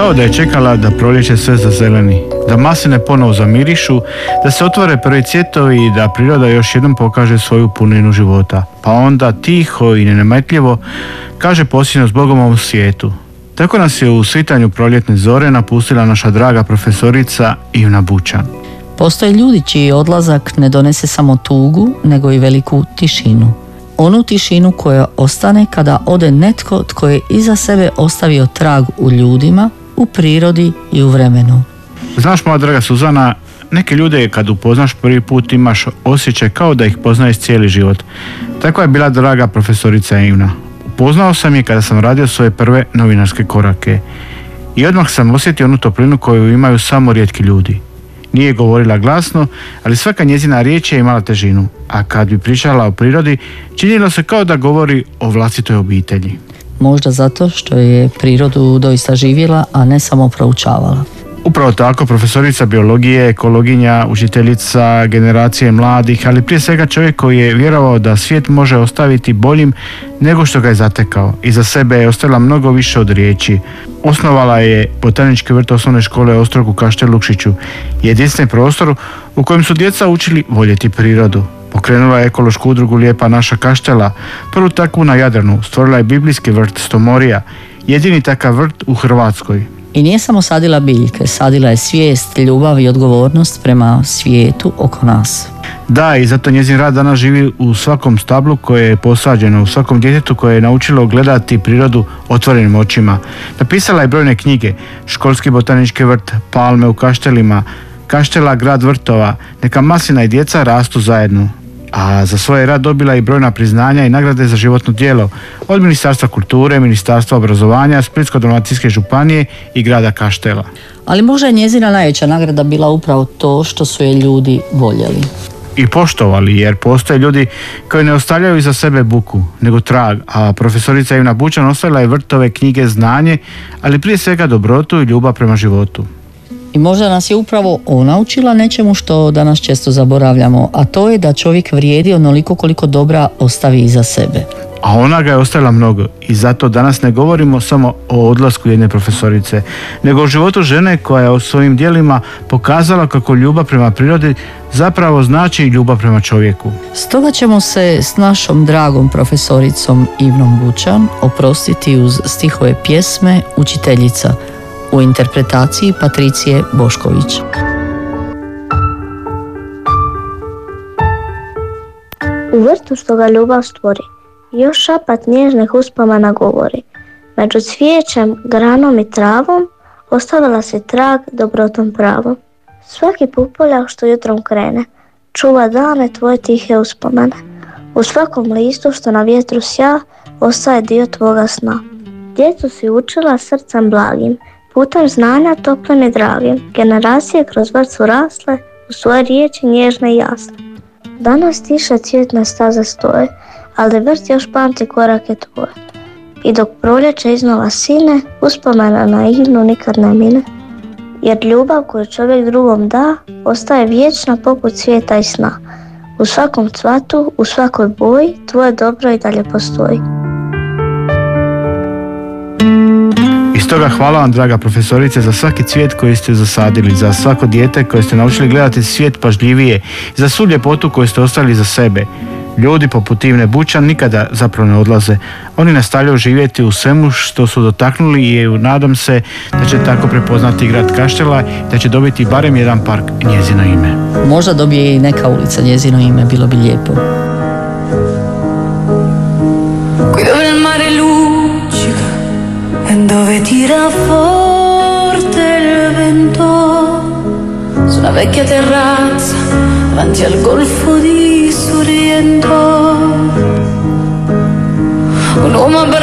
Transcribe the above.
kao da je čekala da proljeće sve zazeleni, da masline ponovo zamirišu, da se otvore prvi cvjetovi i da priroda još jednom pokaže svoju puninu života. Pa onda tiho i nenametljivo kaže posljednju s Bogom ovom svijetu. Tako nas je u svitanju proljetne zore napustila naša draga profesorica Ivna Bućan. Postoje ljudi čiji odlazak ne donese samo tugu, nego i veliku tišinu. Onu tišinu koja ostane kada ode netko tko je iza sebe ostavio trag u ljudima, u prirodi i u vremenu. Znaš, moja draga Suzana, neke ljude kad upoznaš prvi put imaš osjećaj kao da ih poznaješ cijeli život. Tako je bila draga profesorica Ivna. Upoznao sam je kada sam radio svoje prve novinarske korake. I odmah sam osjetio onu toplinu koju imaju samo rijetki ljudi. Nije govorila glasno, ali svaka njezina riječ je imala težinu, a kad bi pričala o prirodi, činilo se kao da govori o vlastitoj obitelji. Možda zato što je prirodu doista živjela, a ne samo proučavala. Upravo tako, profesorica biologije, ekologinja, učiteljica generacije mladih, ali prije svega čovjek koji je vjerovao da svijet može ostaviti boljim nego što ga je zatekao. Iza sebe je ostavila mnogo više od riječi. Osnovala je botanički vrt osnovne škole Ostrog u Kaštel Lukšiću, jedinstveni prostor u kojem su djeca učili voljeti prirodu. Pokrenula je ekološku udrugu Lijepa naša Kaštela, prvu takvu na Jadranu, stvorila je biblijski vrt Stomorija, jedini takav vrt u Hrvatskoj. I nije samo sadila biljke, sadila je svijest, ljubav i odgovornost prema svijetu oko nas. Da, i zato njezin rad danas živi u svakom stablu koje je posađeno, u svakom djetetu koje je naučilo gledati prirodu otvorenim očima. Napisala je brojne knjige, Školski botanički vrt, Palme u Kaštelima, Kaštela grad vrtova, Neka maslina i djeca rastu zajedno. A za svoj rad dobila i brojna priznanja i nagrade za životno djelo od Ministarstva kulture, Ministarstva obrazovanja, Splitsko-dalmatinske županije i grada Kaštela. Ali možda je njezina najveća nagrada bila upravo to što su je ljudi voljeli. I poštovali, jer postoje ljudi koji ne ostavljaju iza sebe buku, nego trag, a profesorica Ivna Bućan ostavila je vrtove, knjige, znanje, ali prije svega dobrotu i ljubav prema životu. I možda nas je upravo ona učila nečemu što danas često zaboravljamo, a to je da čovjek vrijedi onoliko koliko dobra ostavi iza sebe. A ona ga je ostavila mnogo i zato danas ne govorimo samo o odlasku jedne profesorice, nego o životu žene koja je u svojim djelima pokazala kako ljubav prema prirodi zapravo znači ljubav prema čovjeku. Stoga ćemo se s našom dragom profesoricom Ivnom Bućan oprostiti uz stihove pjesme Učiteljica u interpretaciji Patricije Bošković. U vrtu što ga ljubav stvori, još šapat nježnih uspomena govori. Među cvijećem, granom i travom ostavila se trag dobrotom pravom. Svaki pupoljak što jutrom krene čuva dane tvoje tihe uspomene. U svakom listu što na vjetru sja ostaje dio tvoga sna. Djecu si učila srcem blagim, putem znanja toplim i dragim. Generacije kroz vrt su rasle u svoje riječi nježne i jasne. Danas tiše cvjetne staze stoje, ali vrt još pamti korake tvoje. I dok proljeće iznova sine, uspomena na Ivnu nikad ne mine. Jer ljubav koju čovjek drugom da, ostaje vječna poput cvijeta i sna. U svakom cvatu, u svakoj boji, tvoje dobro i dalje postoji. I stoga hvala vam, draga profesorice, za svaki cvijet koji ste zasadili, za svako dijete koje ste naučili gledati svijet pažljivije, za svu ljepotu koju ste ostavili za sebe. Ljudi poput Ivne Bućan nikada zapravo ne odlaze. Oni nastavljaju živjeti u svemu što su dotaknuli i nadam se da će tako prepoznati grad Kaštela, da će dobiti barem jedan park njezino ime. Možda dobije i neka ulica njezino ime, bilo bi lijepo. Qui dove il mare luccica e dove tira forte il vento, su una vecchia terrazza davanti al golfo di Sorrento, un uomo